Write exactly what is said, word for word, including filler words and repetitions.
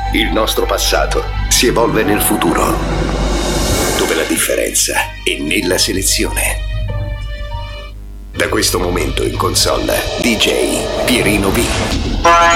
Il nostro passato si evolve nel futuro, dove la differenza è nella selezione. Da questo momento in console, D J Pierino V.